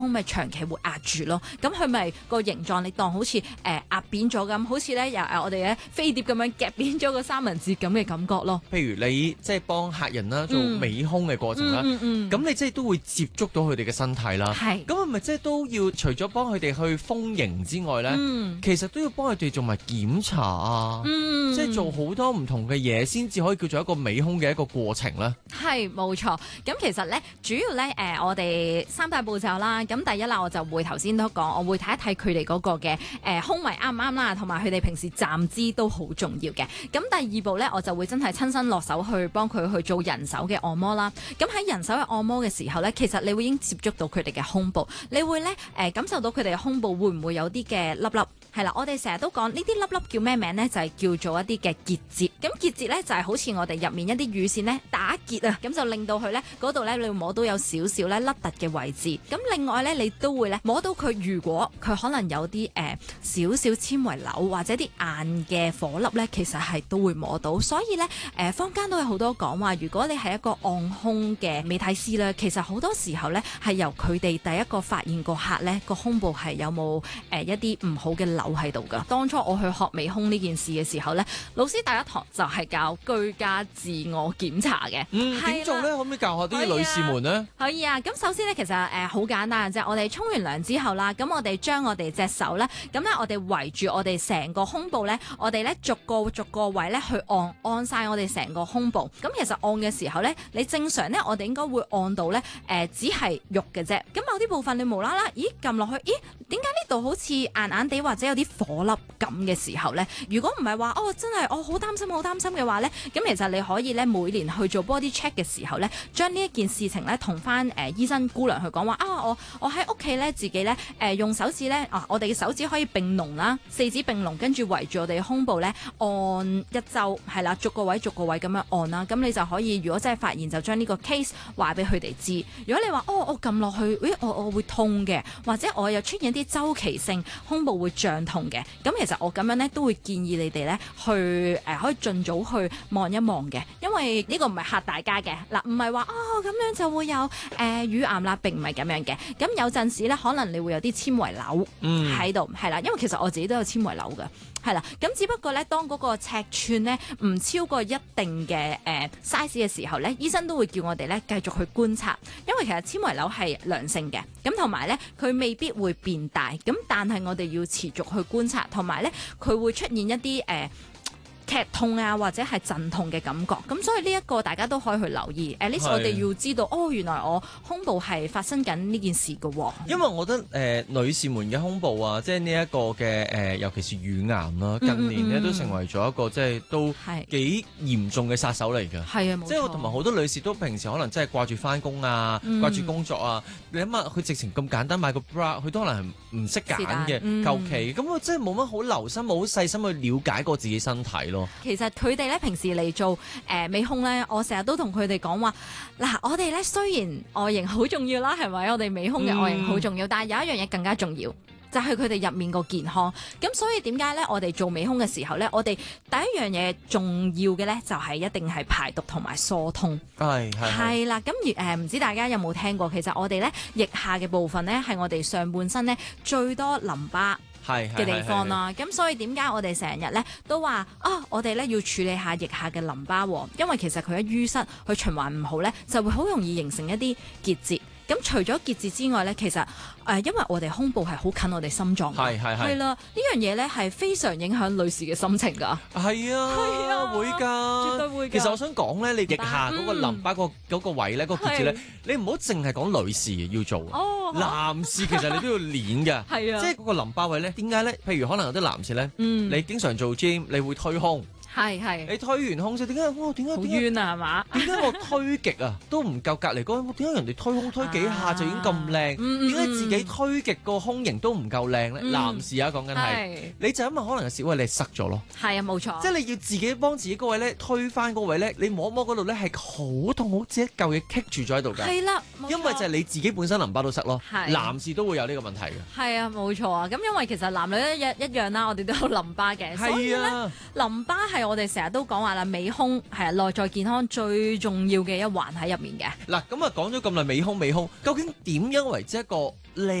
胸咪長期會壓住咯。咁佢咪個形狀你當好似壓扁咗咁，好似咧我哋嘅飛碟咁樣夾扁咗個三文治咁嘅感覺咯。 譬如你即係幫客人啦做美胸嘅過程啦，咁你即係都會接觸到佢哋嘅身體啦。咁係咪即係都要除咗幫佢哋去豐盈之外咧，其實都要幫佢哋做埋檢查啊，即係做好多唔同嘅嘢先至可以叫做一個美胸嘅一個過程咧。 係冇錯。咁其實咧主要咧我哋三大步驟啦。咁第一啦，我就會頭先都講，我會睇一睇佢哋嗰個嘅胸圍啱唔啱啦，同埋佢哋平時站姿都好重要嘅。咁第二步咧，我就會真係親身落手去幫佢去做人手嘅按摩啦。咁喺人手嘅按摩嘅時候咧，其實你會已經接觸到佢哋嘅胸部，你會咧感受到佢哋嘅胸部會唔會有啲嘅粒粒。係啦，我哋成日都講呢啲粒粒叫咩名呢？就係叫做一啲嘅結節。咁結節咧就係好似我哋入面一啲乳腺咧打結啊，咁就令到佢咧嗰度咧你會摸到有少少咧凹凸嘅位置。咁另外咧你都會咧摸到佢，如果佢可能有啲少少纖維瘤或者啲硬嘅顆粒咧，其實係都會摸到。所以咧坊間都有好多講話，如果你係一個按胸嘅美體師咧，其實好多時候咧係由佢哋第一個發現個客咧個胸部係有冇一啲唔好嘅瘤喺度噶。當初我去學美胸呢件事嘅時候咧，老師第一堂就係教居家自我檢查嘅。 點做咧？可唔可以教下啲女士們呢？ 可以啊。咁首先咧，其實好簡單嘅啫。我哋沖完涼之後啦，咁我哋將我哋隻手咧，咁咧我哋圍住我哋成個胸部咧，我哋咧逐個位咧去按晒我哋成個胸部。咁其實按嘅時候咧，你正常咧，我哋應該會按到咧只係肉嘅啫。咁某啲部分你無啦啦，咦撳落去，咦點解呢度好似硬硬地或者有啲顆粒咁嘅時候咧？如果唔係話真係我好擔心嘅話咧，咁其實你可以咧每年去做 body check 嘅時候咧，將呢一件事情咧同翻醫生姑娘去講話我喺屋企咧自己咧用手指咧我哋嘅手指可以並攏啦，四指並攏，跟住圍住我哋嘅胸部咧按一周，係啦，逐個位咁樣按啦。咁你就可以，如果真係發現就將呢個 case 話俾佢哋知。如果你話我撳落去，我會痛嘅，或者我又出現一啲周期性胸部會脹痛嘅，咁其實我咁樣咧都會建議你哋咧去可以盡早去望一望嘅，因為呢個唔係嚇大家嘅嗱，唔係話咁樣就會有乳癌啦，並唔係咁樣嘅。咁有陣時咧，可能你會有啲纖維瘤喺度，係啦，因為其實我自己都有纖維瘤㗎。係啦，咁只不過咧，當嗰個尺寸咧唔超過一定嘅size 嘅時候咧，醫生都會叫我哋咧繼續去觀察，因為其實纖維瘤係良性嘅，咁同埋咧佢未必會變大，咁但係我哋要持續去觀察，同埋咧佢會出現一啲劇痛啊，或者係陣痛嘅感覺，咁所以呢一個大家都可以去留意。呢次我哋要知道，原來我胸部係發生緊呢件事㗎喎。 因為我覺得女士們嘅胸部啊，即係呢一個嘅尤其是乳癌啦，近年咧都成為咗一個即係都幾嚴重嘅殺手嚟㗎。係啊，冇錯。即係我同埋好多女士都平時可能真係掛住返工啊，掛住工作啊。你諗下，佢直情咁簡單買個 bra，佢都可能係唔識揀嘅，求其咁，我真係冇乜好留心，冇好細心去了解過自己身體咯。 其實佢哋咧平時嚟做美胸咧，我成日都同佢哋講話，嗱，我哋咧雖然外形好重要啦，係咪？我哋美胸嘅外形好重要，但係有一樣嘢更加重要，就係佢哋入面個健康。咁所以點解咧？我哋做美胸嘅時候咧，我哋第一樣嘢重要嘅咧，就係一定係排毒同埋疏通。係啦。咁唔知大家有冇聽過？其實我哋咧腋下嘅部分咧，係我哋上半身咧最多淋巴嘅地方啦。咁所以點解我哋成日咧都話我哋咧要處理下腋下嘅淋巴，因為其實佢一淤塞，佢循環唔好咧，就會好容易形成一啲結節。咁除咗結節之外咧，其實因為我哋胸部係好近我哋心臟嘅，係啦，呢樣嘢咧係非常影響女士嘅心情㗎。係啊，會㗎，絕對會㗎。其實我想講咧，你腋下嗰個淋巴嗰個位咧，嗰個結節咧，你唔好淨係講女士要做，男士其實你都要練㗎。係啊，即係嗰個淋巴位咧，點解咧？譬如可能有啲男士咧，你經常做 gym，你會推胸。係，你推完胸之後點解好冤啊？係嘛？點解我推極啊都唔夠隔離嗰個？點解人哋推胸推幾下就已經咁靚？點解自己推極個胸型都唔夠靚咧？男士講緊係，你就因為可能有時你塞咗咯。係啊，冇錯。即係你要自己幫自己嗰位咧推翻嗰位咧，你摸摸嗰度咧係好痛，好似一嚿嘢棘住咗喺度㗎。係啦，因為就係你自己本身淋巴都塞咯。男士都會有呢個問題嘅。係啊，冇錯啊。咁因為其實男女一樣啦，我哋都有淋巴嘅。所以咧，淋巴係係我哋成日都講話啦，美胸係啊內在健康最重要嘅一環喺入面嘅。 嗱，咁啊講咗咁耐美胸，究竟點樣為之一個靚